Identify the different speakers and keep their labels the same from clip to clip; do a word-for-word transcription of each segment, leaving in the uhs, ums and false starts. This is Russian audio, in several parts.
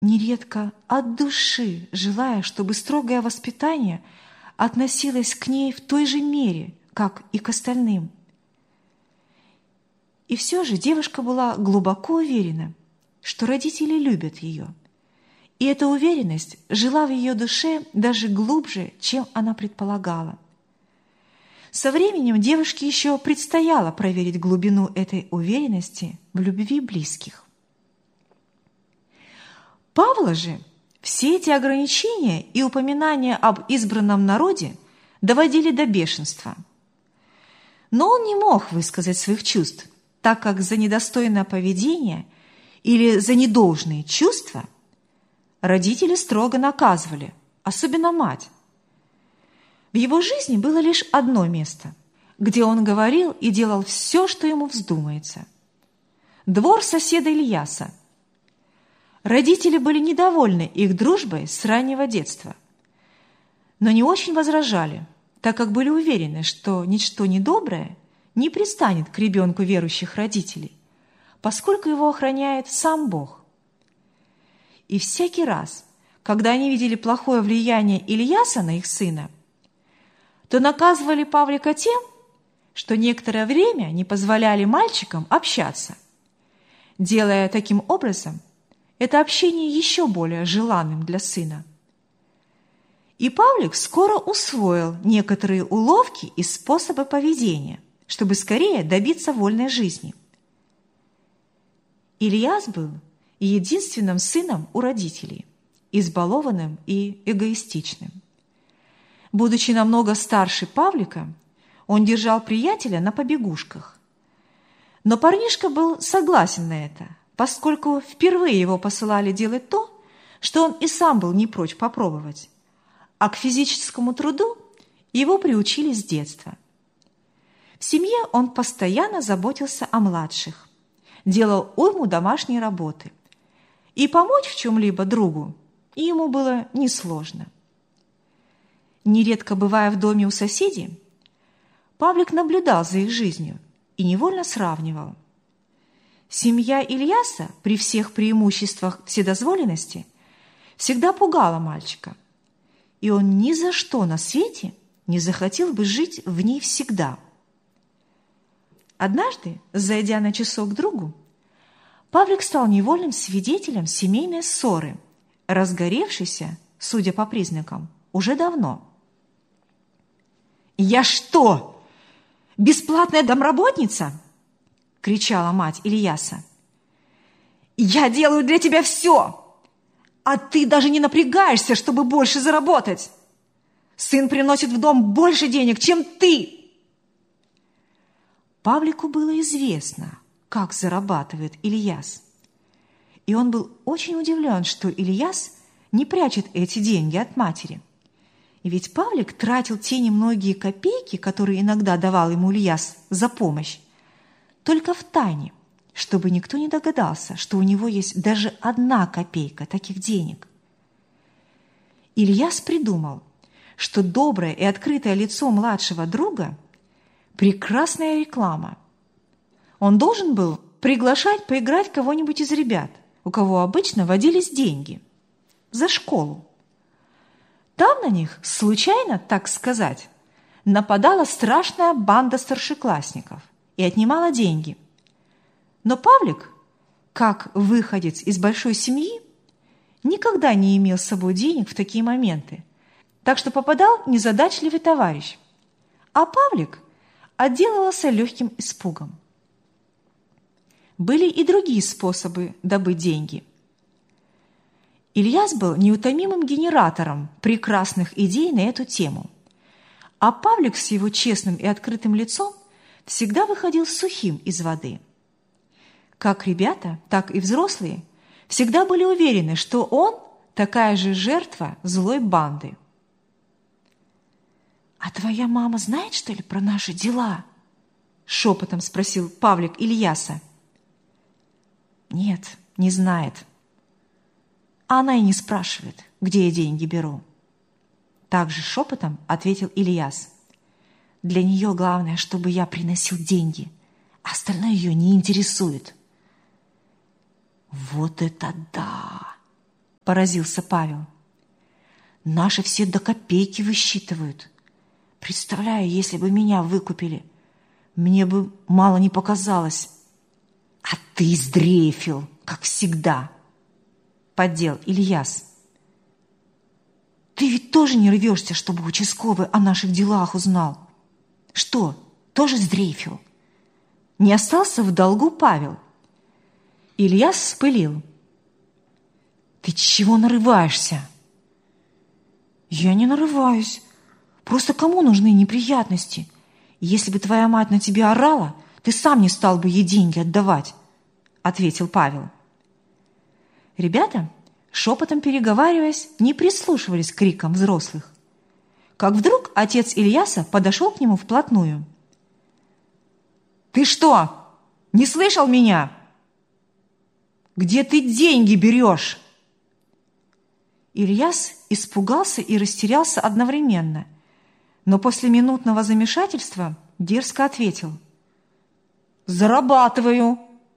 Speaker 1: нередко от души желая, чтобы строгое воспитание относилось к ней в той же мере, как и к остальным. И все же девушка была глубоко уверена, что родители любят ее, и эта уверенность жила в ее душе даже глубже, чем она предполагала. Со временем девушке еще предстояло проверить глубину этой уверенности в любви близких. Павла же все эти ограничения и упоминания об избранном народе доводили до бешенства. Но он не мог высказать своих чувств, так как за недостойное поведение или за недолжные чувства родители строго наказывали, особенно мать. В его жизни было лишь одно место, где он говорил и делал все, что ему вздумается. Двор соседа Ильяса. Родители были недовольны их дружбой с раннего детства, но не очень возражали, так как были уверены, что ничто недоброе не пристанет к ребенку верующих родителей, поскольку его охраняет сам Бог. И всякий раз, когда они видели плохое влияние Ильяса на их сына, то наказывали Павлика тем, что некоторое время не позволяли мальчикам общаться, делая таким образом это общение еще более желанным для сына. И Павлик скоро усвоил некоторые уловки и способы поведения, чтобы скорее добиться вольной жизни. Ильяс был единственным сыном у родителей, избалованным и эгоистичным. Будучи намного старше Павлика, он держал приятеля на побегушках. Но парнишка был согласен на это, поскольку впервые его посылали делать то, что он и сам был не прочь попробовать, а к физическому труду его приучили с детства. В семье он постоянно заботился о младших, делал уйму домашней работы, и помочь в чем-либо другу ему было несложно. Нередко бывая в доме у соседей, Павлик наблюдал за их жизнью и невольно сравнивал. Семья Ильяса при всех преимуществах вседозволенности всегда пугала мальчика, и он ни за что на свете не захотел бы жить в ней всегда. Однажды, зайдя на часок к другу, Павлик стал невольным свидетелем семейной ссоры, разгоревшейся, судя по признакам, уже давно. «Я что, бесплатная домработница?» – кричала мать Ильяса. «Я делаю для тебя все, а ты даже не напрягаешься, чтобы больше заработать. Сын приносит в дом больше денег, чем ты!» Павлику было известно, как зарабатывает Ильяс, и он был очень удивлен, что Ильяс не прячет эти деньги от матери. И ведь Павлик тратил те немногие копейки, которые иногда давал ему Ильяс за помощь, только в тайне, чтобы никто не догадался, что у него есть даже одна копейка таких денег. Ильяс придумал, что доброе и открытое лицо младшего друга – прекрасная реклама. Он должен был приглашать поиграть кого-нибудь из ребят, у кого обычно водились деньги, за школу. Там на них, случайно, так сказать, нападала страшная банда старшеклассников и отнимала деньги. Но Павлик, как выходец из большой семьи, никогда не имел с собой денег в такие моменты, так что попадал незадачливый товарищ. А Павлик отделывался легким испугом. Были и другие способы добыть деньги. Ильяс был неутомимым генератором прекрасных идей на эту тему, а Павлик с его честным и открытым лицом всегда выходил сухим из воды. Как ребята, так и взрослые всегда были уверены, что он такая же жертва злой банды. «А твоя мама знает, что ли, про наши дела?» – шепотом спросил Павлик Ильяса. «Нет, не знает. А она и не спрашивает, где я деньги беру». Также шепотом ответил Ильяс. «Для нее главное, чтобы я приносил деньги, а остальное ее не интересует». «Вот это да!» поразился Павел. Наши все до копейки высчитывают. Представляю, если бы меня выкупили, мне бы мало не показалось. А ты сдрейфил, как всегда, поддел Ильяс. Ты ведь тоже не рвешься, чтобы участковый о наших делах узнал. Что, тоже сдрейфил? Не остался в долгу Павел. Ильяс вспылил. Ты чего нарываешься? Я не нарываюсь. Просто кому нужны неприятности? Если бы твоя мать на тебя орала, ты сам не стал бы ей деньги отдавать, ответил Павел. Ребята, шепотом переговариваясь, не прислушивались к крикам взрослых. Как вдруг отец Ильяса подошел к нему вплотную. «Ты что, не слышал меня? Где ты деньги берешь?» Ильяс испугался и растерялся одновременно, но после минутного замешательства дерзко ответил. «Зарабатываю».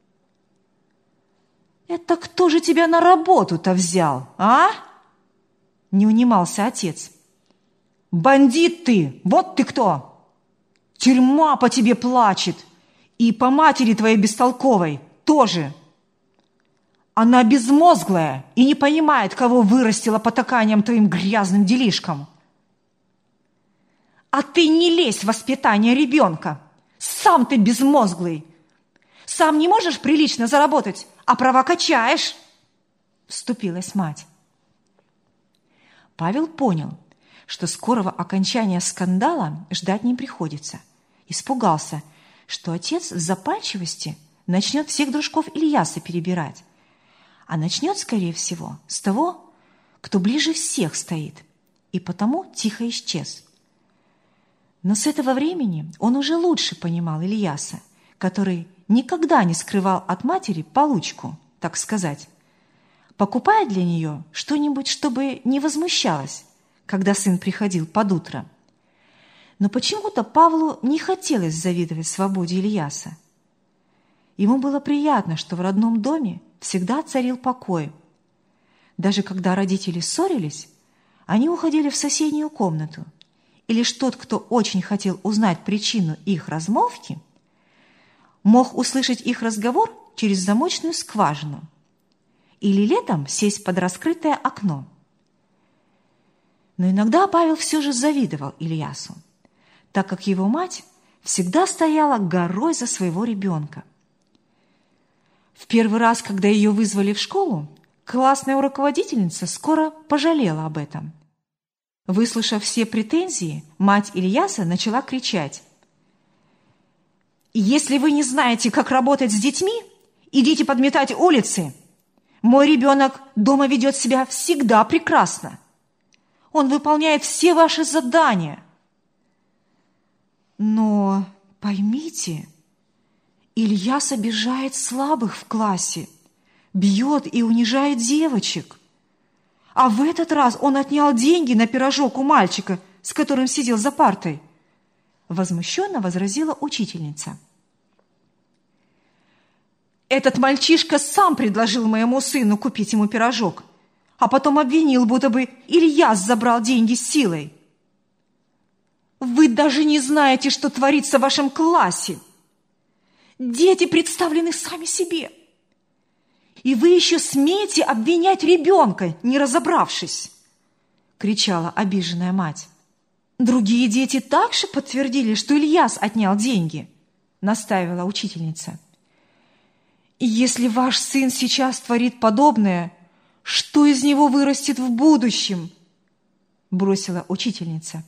Speaker 1: «Это кто же тебя на работу-то взял, а?» Не унимался отец. «Бандит ты! Вот ты кто! Тюрьма по тебе плачет! И по матери твоей бестолковой тоже! Она безмозглая и не понимает, кого вырастила потаканием твоим грязным делишкам. А ты не лезь в воспитание ребенка! Сам ты безмозглый! Сам не можешь прилично заработать, а права качаешь!» Вступилась мать. Павел понял, что скорого окончания скандала ждать не приходится. Испугался, что отец в запальчивости начнет всех дружков Ильяса перебирать, а начнет, скорее всего, с того, кто ближе всех стоит, и потому тихо исчез. Но с этого времени он уже лучше понимал Ильяса, который никогда не скрывал от матери получку, так сказать, покупая для нее что-нибудь, чтобы не возмущалась, когда сын приходил под утро. Но почему-то Павлу не хотелось завидовать свободе Ильяса. Ему было приятно, что в родном доме всегда царил покой. Даже когда родители ссорились, они уходили в соседнюю комнату, и лишь тот, кто очень хотел узнать причину их размолвки, мог услышать их разговор через замочную скважину или летом сесть под раскрытое окно. Но иногда Павел все же завидовал Ильясу, так как его мать всегда стояла горой за своего ребенка. В первый раз, когда ее вызвали в школу, классная руководительница скоро пожалела об этом. Выслушав все претензии, мать Ильяса начала кричать: «Если вы не знаете, как работать с детьми, идите подметать улицы. Мой ребенок дома ведет себя всегда прекрасно. Он выполняет все ваши задания». «Но поймите, Ильяс обижает слабых в классе, бьет и унижает девочек. А в этот раз он отнял деньги на пирожок у мальчика, с которым сидел за партой», возмущенно возразила учительница. «Этот мальчишка сам предложил моему сыну купить ему пирожок, а потом обвинил, будто бы Ильяс забрал деньги силой. Вы даже не знаете, что творится в вашем классе. Дети представлены сами себе. И вы еще смеете обвинять ребенка, не разобравшись!» кричала обиженная мать. «Другие дети также подтвердили, что Ильяс отнял деньги», настаивала учительница. «И если ваш сын сейчас творит подобное, что из него вырастет в будущем?» бросила учительница.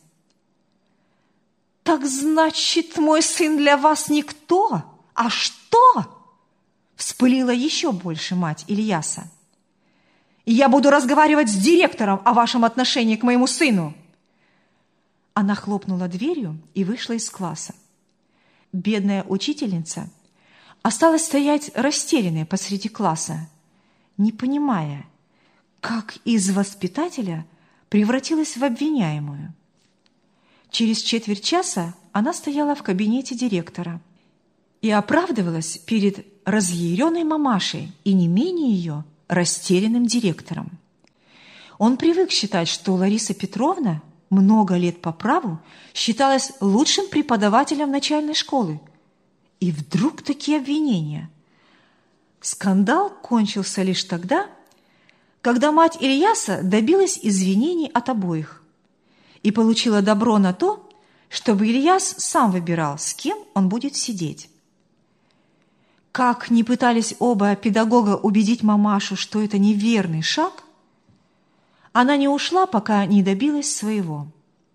Speaker 1: «Так значит, мой сын для вас никто? А что?» вспылила еще больше мать Ильяса. «Я буду разговаривать с директором о вашем отношении к моему сыну!» Она хлопнула дверью и вышла из класса. Бедная учительница осталась стоять растерянная посреди класса, не понимая, как из воспитателя превратилась в обвиняемую. Через четверть часа она стояла в кабинете директора и оправдывалась перед разъяренной мамашей и не менее ее растерянным директором. Он привык считать, что Лариса Петровна много лет по праву считалась лучшим преподавателем начальной школы. И вдруг такие обвинения. Скандал кончился лишь тогда, когда мать Ильяса добилась извинений от обоих и получила добро на то, чтобы Ильяс сам выбирал, с кем он будет сидеть. Как ни пытались оба педагога убедить мамашу, что это неверный шаг, она не ушла, пока не добилась своего.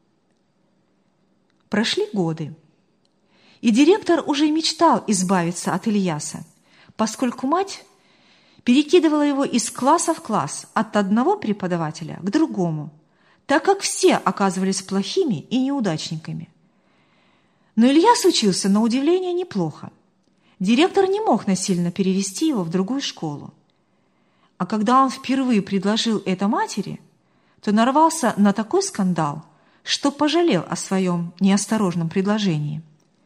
Speaker 1: Прошли годы, и директор уже мечтал избавиться от Ильяса, поскольку мать перекидывала его из класса в класс, от одного преподавателя к другому, так как все оказывались плохими и неудачниками. Но Ильяс учился, на удивление, неплохо. Директор не мог насильно перевести его в другую школу. А когда он впервые предложил это матери, то нарвался на такой скандал, что пожалел о своем неосторожном предложении.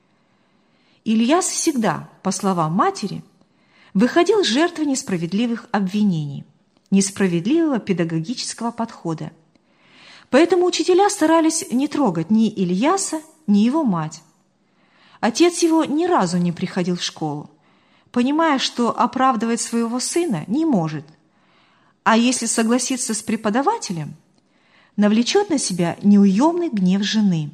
Speaker 1: Ильяс всегда, по словам матери, выходил жертвой несправедливых обвинений, несправедливого педагогического подхода. Поэтому учителя старались не трогать ни Ильяса, ни его мать. Отец его ни разу не приходил в школу, понимая, что оправдывать своего сына не может, а если согласиться с преподавателем, навлечет на себя неуемный гнев жены.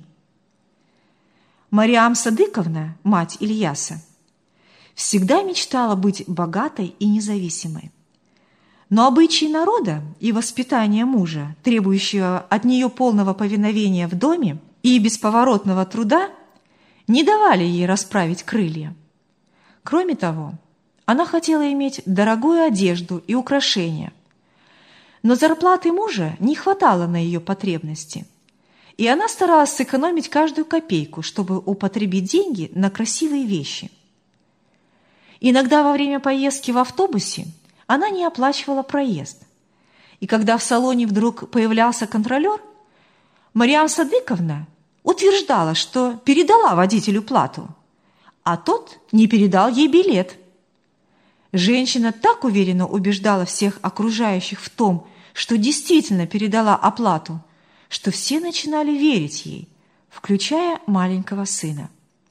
Speaker 1: Мариам Садыковна, мать Ильяса, всегда мечтала быть богатой и независимой. Но обычаи народа и воспитание мужа, требующего от нее полного повиновения в доме и бесповоротного труда, не давали ей расправить крылья. Кроме того, она хотела иметь дорогую одежду и украшения, но зарплаты мужа не хватало на ее потребности, и она старалась сэкономить каждую копейку, чтобы употребить деньги на красивые вещи. Иногда во время поездки в автобусе она не оплачивала проезд, и когда в салоне вдруг появлялся контролер, Мариам Садыковна утверждала, что передала водителю плату, а тот не передал ей билет. Женщина так уверенно убеждала всех окружающих в том, что действительно передала оплату, что все начинали верить ей, включая маленького сына.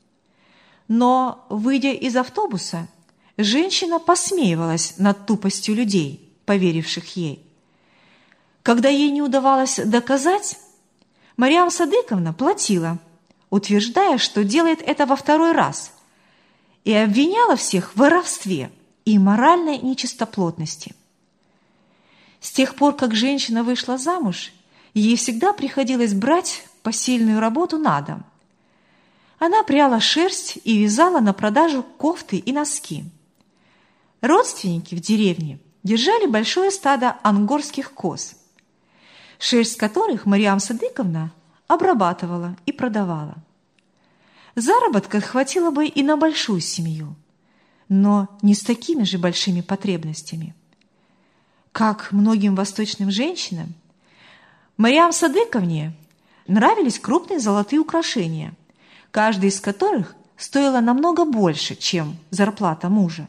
Speaker 1: Но, выйдя из автобуса, женщина посмеивалась над тупостью людей, поверивших ей. Когда ей не удавалось доказать, Мариам Садыковна платила, утверждая, что делает это во второй раз, и обвиняла всех в воровстве и моральной нечистоплотности. С тех пор, как женщина вышла замуж, ей всегда приходилось брать посильную работу на дом. Она пряла шерсть и вязала на продажу кофты и носки. Родственники в деревне держали большое стадо ангорских коз, шерсть которых Мариам Садыковна обрабатывала и продавала. Заработка хватило бы и на большую семью, но не с такими же большими потребностями. Как многим восточным женщинам, Мариам Садыковне нравились крупные золотые украшения, каждый из которых стоило намного больше, чем зарплата мужа.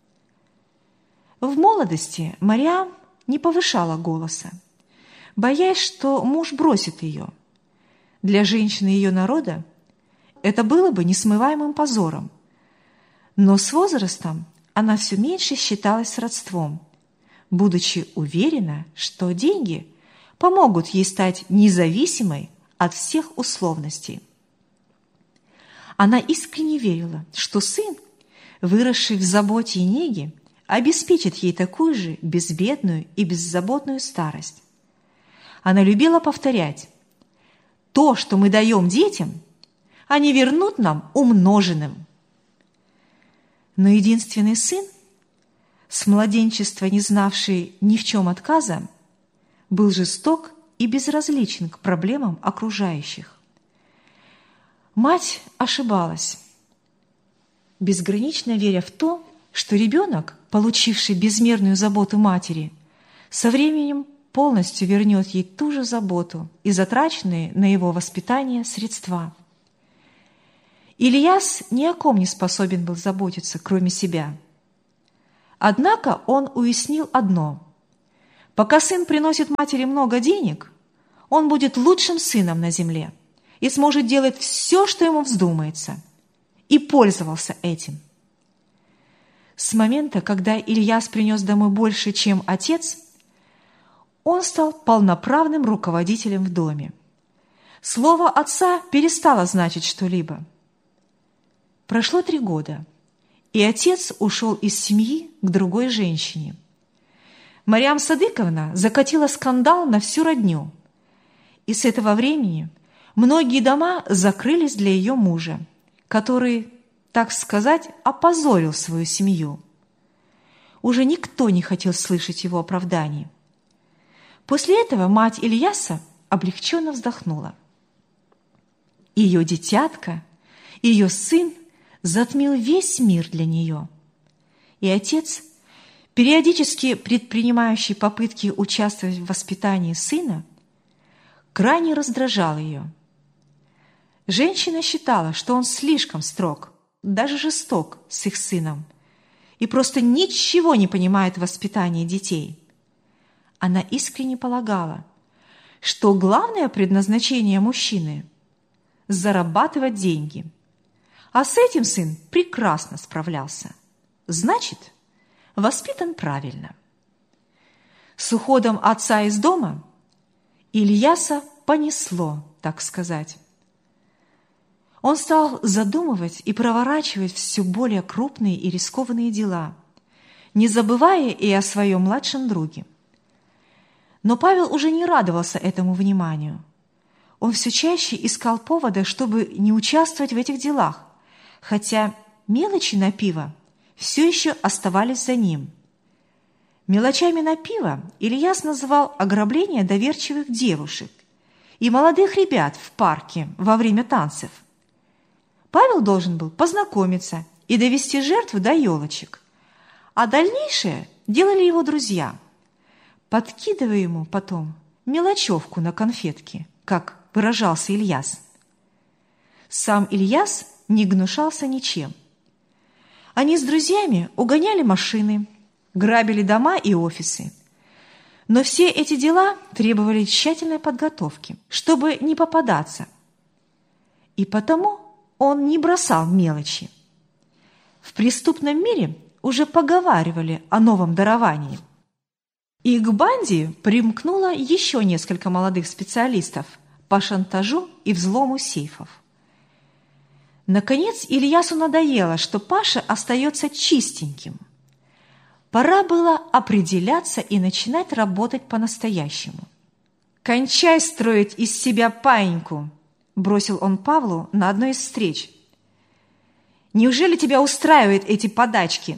Speaker 1: В молодости Мариам не повышала голоса, боясь, что муж бросит ее. Для женщины ее народа это было бы несмываемым позором. Но с возрастом она все меньше считалась родством, будучи уверена, что деньги помогут ей стать независимой от всех условностей. Она искренне верила, что сын, выросший в заботе и неге, обеспечит ей такую же безбедную и беззаботную старость. Она любила повторять: «То, что мы даем детям, они вернут нам умноженным». Но единственный сын, с младенчества не знавший ни в чем отказа, был жесток и безразличен к проблемам окружающих. Мать ошибалась, безгранично веря в то, что ребенок, получивший безмерную заботу матери, со временем полностью вернет ей ту же заботу и затраченные на его воспитание средства. Ильяс ни о ком не способен был заботиться, кроме себя. Однако он уяснил одно: Пока сын приносит матери много денег, он будет лучшим сыном на земле и сможет делать все, что ему вздумается, и пользовался этим. С момента, когда Ильяс принес домой больше, чем отец, он стал полноправным руководителем в доме. Слово отца перестало значить что-либо. Прошло три года, и отец ушел из семьи к другой женщине. Марьям Садыковна закатила скандал на всю родню, и с этого времени многие дома закрылись для ее мужа, который, так сказать, опозорил свою семью. Уже никто не хотел слышать его оправданий. После этого мать Ильяса облегченно вздохнула. Ее дитятка, ее сын затмил весь мир для нее. И отец, периодически предпринимающий попытки участвовать в воспитании сына, крайне раздражал ее. Женщина считала, что он слишком строг, даже жесток с их сыном, и просто ничего не понимает в воспитании детей. Она искренне полагала, что главное предназначение мужчины – зарабатывать деньги. А с этим сын прекрасно справлялся. Значит, воспитан правильно. С уходом отца из дома Ильяса понесло, так сказать. Он стал задумывать и проворачивать все более крупные и рискованные дела, не забывая и о своем младшем друге. Но Павел уже не радовался этому вниманию. Он все чаще искал повода, чтобы не участвовать в этих делах, хотя мелочи на пиво все еще оставались за ним. Мелочами на пиво Ильяс называл ограбление доверчивых девушек и молодых ребят в парке во время танцев. Павел должен был познакомиться и довести жертву до елочек, а дальнейшее делали его друзья, подкидывая ему потом мелочевку на конфетки, как выражался Ильяс. Сам Ильяс не гнушался ничем. Они с друзьями угоняли машины, грабили дома и офисы. Но все эти дела требовали тщательной подготовки, чтобы не попадаться. И потому он не бросал мелочи. В преступном мире уже поговаривали о новом даровании. И к банде примкнуло еще несколько молодых специалистов по шантажу и взлому сейфов. Наконец Ильясу надоело, что Паша остается чистеньким. Пора было определяться и начинать работать по-настоящему. «Кончай строить из себя паиньку!» – бросил он Павлу на одной из встреч. «Неужели тебя устраивают эти подачки?»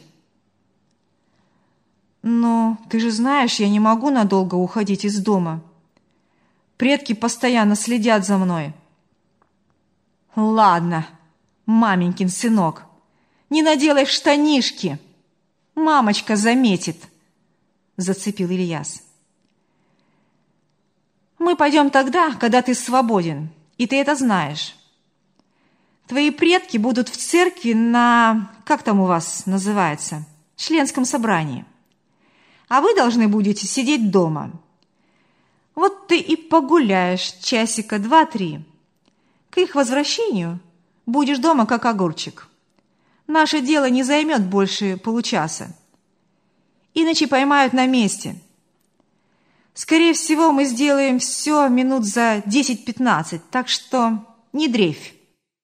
Speaker 1: «Но ты же знаешь, я не могу надолго уходить из дома. Предки постоянно следят за мной». «Ладно, маменькин сынок, не наделай штанишки, мамочка заметит», – зацепил Ильяс. «Мы пойдем тогда, когда ты свободен, и ты это знаешь. Твои предки будут в церкви на, как там у вас называется, членском собрании, а вы должны будете сидеть дома. Вот ты и погуляешь часика два-три. К их возвращению будешь дома как огурчик. Наше дело не займет больше получаса. Иначе поймают на месте. Скорее всего, мы сделаем все минут за десять-пятнадцать, так что не дрейфь».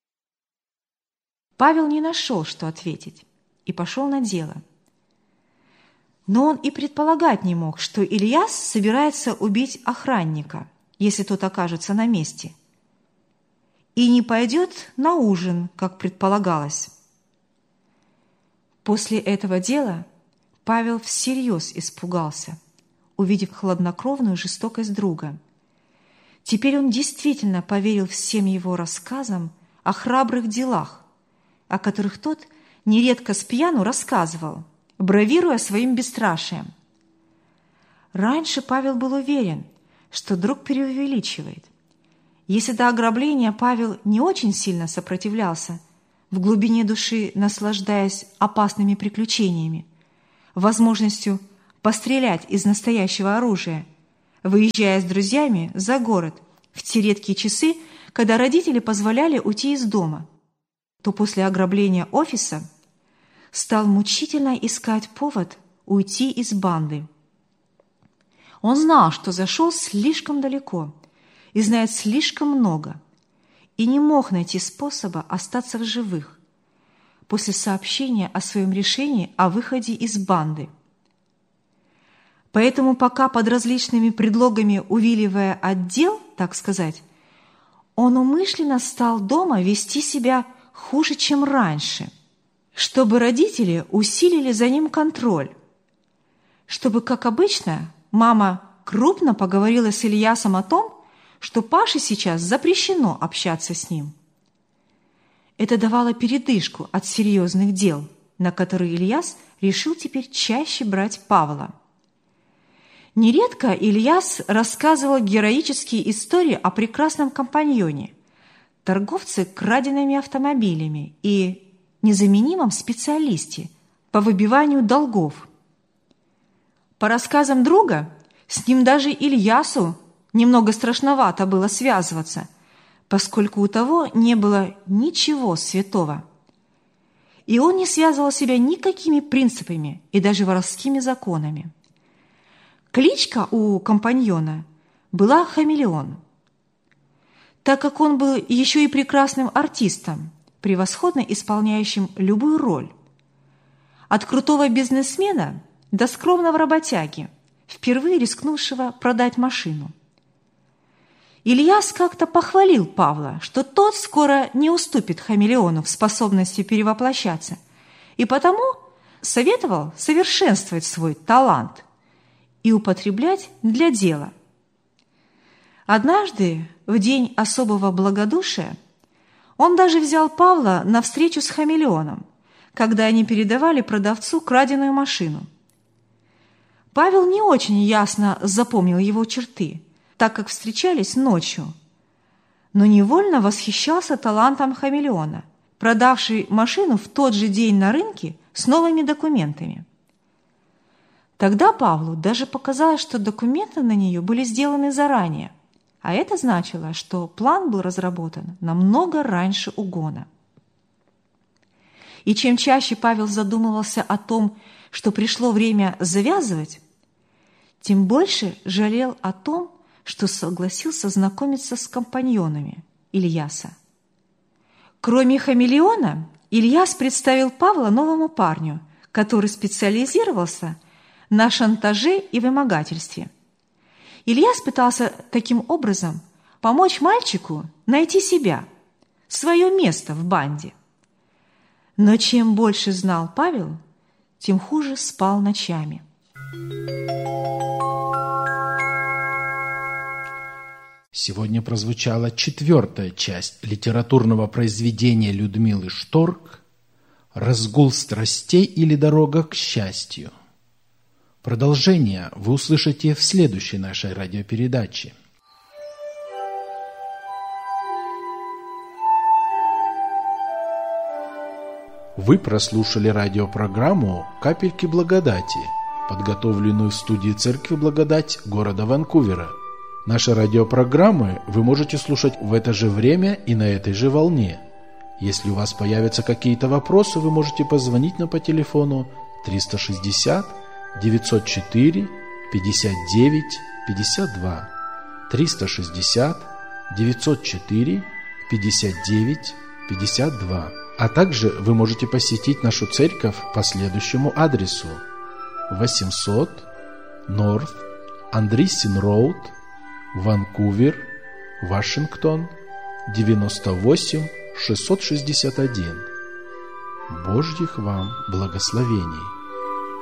Speaker 1: Павел не нашел, что ответить, и пошел на дело. Но он и предполагать не мог, что Ильяс собирается убить охранника, если тот окажется на месте, и не пойдет на ужин, как предполагалось. После этого дела Павел всерьез испугался, увидев хладнокровную жестокость друга. Теперь он действительно поверил всем его рассказам о храбрых делах, о которых тот нередко с пьяну рассказывал, бравируя своим бесстрашием. Раньше Павел был уверен, что друг преувеличивает. Если до ограбления Павел не очень сильно сопротивлялся, в глубине души наслаждаясь опасными приключениями, возможностью пострелять из настоящего оружия, выезжая с друзьями за город в те редкие часы, когда родители позволяли уйти из дома, то после ограбления офиса стал мучительно искать повод уйти из банды. Он знал, что зашел слишком далеко и знает слишком много, и не мог найти способа остаться в живых после сообщения о своем решении о выходе из банды. Поэтому пока под различными предлогами увиливая от дел, так сказать, он умышленно стал дома вести себя хуже, чем раньше, чтобы родители усилили за ним контроль, чтобы, как обычно, мама крупно поговорила с Ильясом о том, что Паше сейчас запрещено общаться с ним. Это давало передышку от серьезных дел, на которые Ильяс решил теперь чаще брать Павла. Нередко Ильяс рассказывал героические истории о прекрасном компаньоне, торговце краденными автомобилями и незаменимом специалисте по выбиванию долгов. По рассказам друга, с ним даже Ильясу немного страшновато было связываться, поскольку у того не было ничего святого. И он не связывал себя никакими принципами и даже воровскими законами. Кличка у компаньона была «Хамелеон», так как он был еще и прекрасным артистом, превосходно исполняющим любую роль. От крутого бизнесмена до скромного работяги, впервые рискнувшего продать машину. Ильяс как-то похвалил Павла, что тот скоро не уступит хамелеону в способности перевоплощаться, и потому советовал совершенствовать свой талант и употреблять для дела. Однажды, в день особого благодушия, он даже взял Павла на встречу с хамелеоном, когда они передавали продавцу краденую машину. Павел не очень ясно запомнил его черты, так как встречались ночью, но невольно восхищался талантом хамелеона, продавший машину в тот же день на рынке с новыми документами. Тогда Павлу даже показалось, что документы на нее были сделаны заранее, а это значило, что план был разработан намного раньше угона. И чем чаще Павел задумывался о том, что пришло время завязывать, тем больше жалел о том, что согласился знакомиться с компаньонами Ильяса. Кроме хамелеона, Ильяс представил Павла новому парню, который специализировался на шантаже и вымогательстве. Ильяс пытался таким образом помочь мальчику найти себя, свое место в банде. Но чем больше знал Павел, тем хуже спал ночами.
Speaker 2: Сегодня прозвучала четвертая часть литературного произведения Людмилы Шторк «Разгул страстей или дорога к счастью». Продолжение вы услышите в следующей нашей радиопередаче. Вы прослушали радиопрограмму «Капельки благодати», подготовленную в студии Церкви Благодать города Ванкувера. Наши радиопрограммы вы можете слушать в это же время и на этой же волне. Если у вас появятся какие-то вопросы, вы можете позвонить нам по телефону триста шестьдесят девятьсот четыре пятьдесят девять пятьдесят два, триста шестьдесят девятьсот четыре пятьдесят девять пятьдесят два. А также вы можете посетить нашу церковь по следующему адресу: восемьсот North Andreessen Road, Ванкувер, Вашингтон, девяносто восемь шестьсот шестьдесят один. Божьих вам благословений!